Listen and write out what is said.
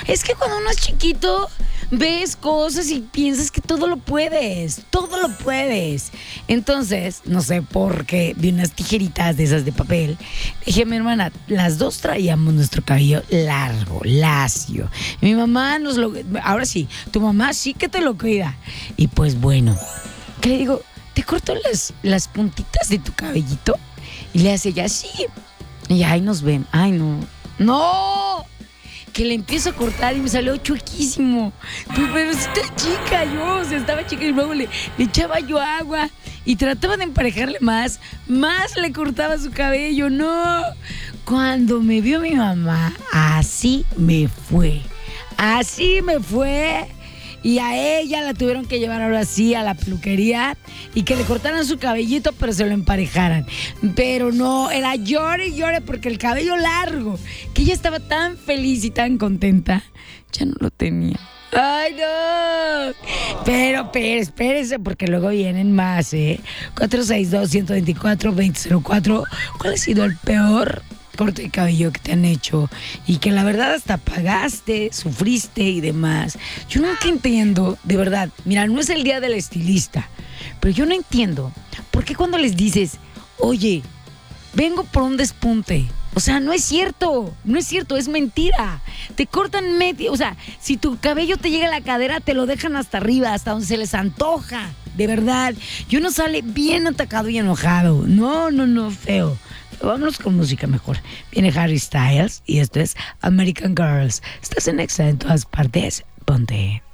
Es que cuando uno es chiquito, ves cosas y piensas que todo lo puedes. Todo lo puedes. Entonces, no sé por qué, vi unas tijeritas de esas de papel. Dije a mi hermana, las dos traíamos nuestro cabello largo, lacio. Y mi mamá nos lo... Ahora sí, tu mamá sí que te lo cuida. Y pues bueno, ¿qué le digo? ¿Te corto las puntitas de tu cabellito? Y le hace ya así. Y ahí nos ven. Ay, no. ¡No! Que le empiezo a cortar y me salió chuequísimo. Pero si está chica yo, o sea, estaba chica y luego le echaba yo agua y trataba de emparejarle más le cortaba su cabello. ¡No! Cuando me vio mi mamá, así me fue. Así me fue. Y a ella la tuvieron que llevar ahora sí a la peluquería y que le cortaran su cabellito, pero se lo emparejaran. Pero no, era llore y llore porque el cabello largo, que ella estaba tan feliz y tan contenta, ya no lo tenía. ¡Ay, no! Pero espérese, porque luego vienen más, 462-124-2004. ¿Cuál ha sido el peor corte de cabello que te han hecho y que la verdad hasta pagaste, sufriste y demás? Yo nunca entiendo, de verdad, mira, no es el día del estilista, pero yo no entiendo por qué cuando les dices, oye, vengo por un despunte, o sea, no es cierto, es mentira. Te cortan medio, o sea, si tu cabello te llega a la cadera, te lo dejan hasta arriba, hasta donde se les antoja, de verdad. Y uno sale bien atacado y enojado. No, feo. Vámonos con música mejor. Viene Harry Styles y esto es American Girls. Estás en Exa en todas partes. Ponte.